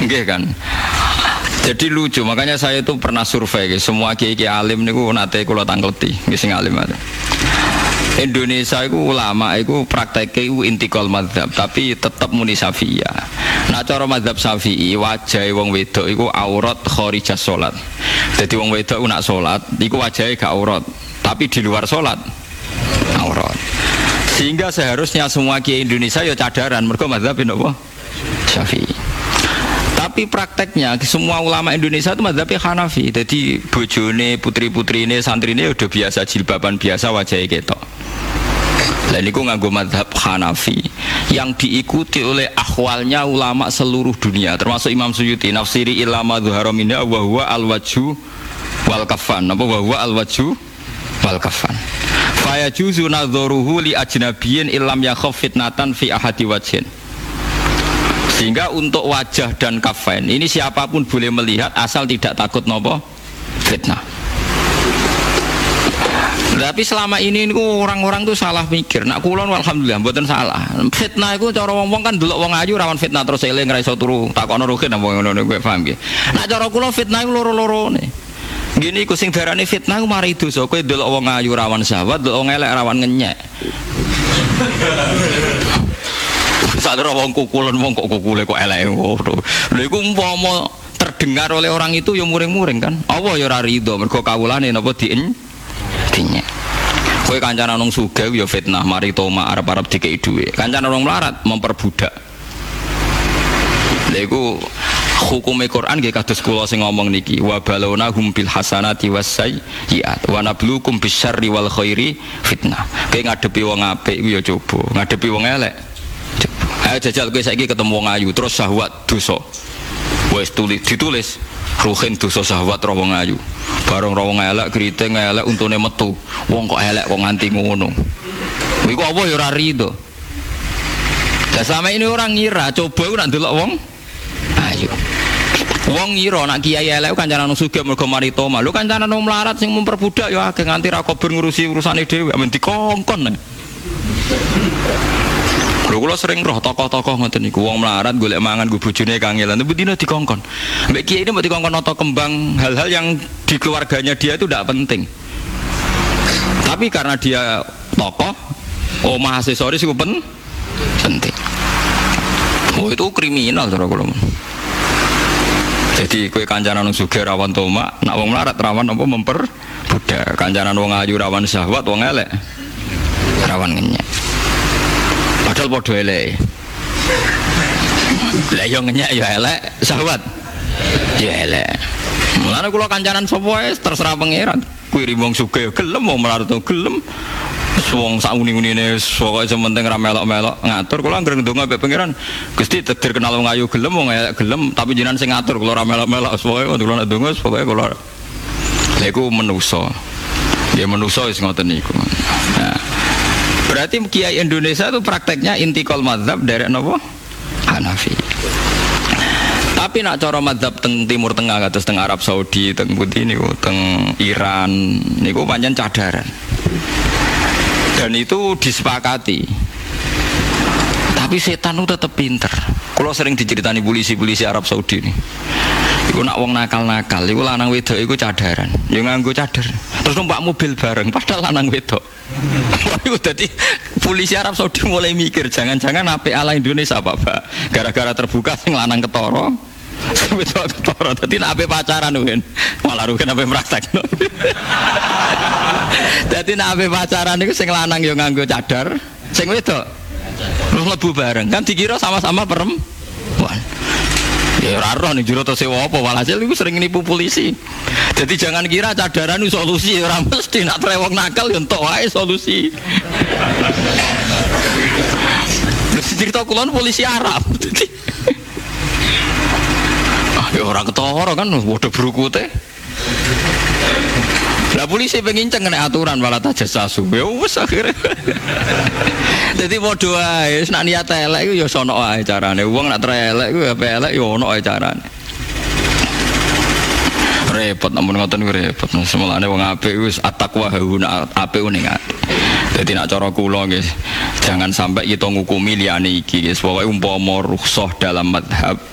Nggih kan. Jadi lucu, makanya saya itu pernah survei semua kiai-kiai alim niku nate kula tangkleti, nggih sing alim ada. Indonesia itu ulama itu prakteknya itu intikal madzhab tapi tetap muni Syafi'iyah. Nah cara madzhab Syafi'i wajah wong wedok itu aurat kharijah salat. Jadi wong wedok nak salat iku wajahnya gak aurat, tapi di luar salat aurat. Sehingga seharusnya semua kiai Indonesia ya cadaran mergo madzhab napa? Syafi'i. Tapi prakteknya semua ulama Indonesia itu madzhabnya Hanafi. Jadi bojone, putri-putrine, santrine udah biasa jilbaban biasa wajahnya ketok. Lah niku nganggo madzhab Hanafi yang diikuti oleh akhwalnya ulama seluruh dunia termasuk Imam Suyuti nafsiri ilama dhuhara minha wa huwa al-wajhu wal kafan. Apa wa huwa al-wajhu wal kafan. Fa yajuzu nadharuhu li ajnabiyyin illam yakhaf fitnatan fi ahadi wajhin. Sehingga untuk wajah dan kafain ini siapapun boleh melihat asal tidak takut nopo fitnah. Tapi selama ini orang-orang tuh salah mikir. Nak kulon alhamdulillah mboten salah. Fitnah itu cara wong-wong kan delok wong ayu rawan fitnah terus eling ra iso turu takono rugen apa ngono kowe paham nggih. Nak cara kula fitnah iku loro-lorone. Gini iku sing darane fitnah ku mari dosa kowe delok wong ayu rawan syahwat, delok wong elek rawan ngenyek. Sadar wong kukulan wong kok kukule kok elek ngono. Lha iku umpama terdengar oleh orang itu ya muring-muring kan. Allah ya ora rido mergo kawulane napa dinyek. Kowe kancanan wong sugih ya fitnah mari toma arep-arep dikei dhuwit. Kancanan wong melarat memperbudak. Lha iku hukume Quran nggih kados kula sing ngomong niki wa balawnahum bil hasanati wasayyi'at wa nabluukum bisyarri wal khairi fitnah. Kowe ngadepi wong apik iku ya coba, ngadepi wong elek ayo jajal kowe saiki ketemu wong ayu terus syahwat dosa. Wis ditulis ruhin dosa syahwat ro wong ayu. Bareng ro wong elek kriting elek untune metu. Wong kok elek kok nganti ngono. Iku apa ya ora rido. Lah sama ini orang ngira coba ku nak ndelok wong ayu. Wong ngira nak kiai elek kancanan sugih mergo mari toma. Lho kancanan wong melarat sing memperbudak ya akeh nganti ra kober ngurusi urusane dhewe amen dikongkon. Lho kula sering roh tokoh-tokoh ngoten niku wong melarat golek mangan nggo bojone kangelan tapi dina dikongkon. Mbek kiai ini mbok dikongkon nata kembang hal-hal yang di keluarganya dia itu tidak penting. Tapi karena dia tokoh, omah aksesoris itu penting. Oh itu kriminal cara kula. Jadi kowe kancanan wong sugih rawan tomak, nak wong melarat rawan apa memperbudak. Kancanan wong ayu rawan syahwat, wong elek rawan ngenyek. Padahal podo elek. Lah yo ngenyek yo elek, syahwat yo elek. Mulane kula kancanan sapa wae terserah pangeran. Kuwi wong sugih gelem, wong melarat gelem. Wong sak uni-unine pokoke sementing ra melok-melok ngatur. Kula anggere ndonga mbek pangeran. Gusti takdir kenal wong ayu gelem, wong elek gelem, tapi jenengan sing ngatur kula ra melok-melok. Pokoke kula ndonga pokoke kula. Lha iku manusa. Ya manusa wis ngoten niku. Nah, berarti kiai Indonesia itu prakteknya intikal mazhab dari napa? Hanafi. Tapi nak cara mazhab teng Timur Tengah kados teng Arab Saudi, teng putih niku, teng Iran niku pancen cadaran. Dan itu disepakati. Tapi setan itu tetap pinter. Kalau sering diceritani polisi-polisi Arab Saudi nih. Iku nak wong nakal-nakal, iku lanang wedok iku cadaran. Ya nganggo cadar. Terus numpak mobil bareng padahal lanang wedok. Iku dadi polisi Arab Saudi mulai mikir jangan-jangan apik ala Indonesia Pak. Gara-gara terbuka sing lanang ketara. Sing wedok ketara. Dadi nek apik pacaran kan. Malah rugen apik praktekno. Dadi nek apik pacaran iku sing lanang ya nganggo cadar, sing wedok terus mlebu bareng. Kan dikira sama-sama perempuan. Ya ora roh ning jero to sewa apa walhasil iku sering nipu polisi. Jadi jangan kira cadaran itu solusi, ora mesti nak trewong nakal ya entuk wae solusi. Terus cerita kulon polisi Arab. Ya orang ketara kan padha brukute. Lah polisi pengen kena aturan malah tajassasu. Ya wis akhire. Dadi padha wae nek niat elek iku ya sono wae carane. Wong nek elek iku ya elek ya ono wae carane. Repot namun ngoten niku repot. Semulane wong apik wis at-taqwa hauna apik ning ati. Dadi nek cara kula nggih jangan sampai kita ngukumi liyane iki. Pokoke umpama rukhsah dalam madhab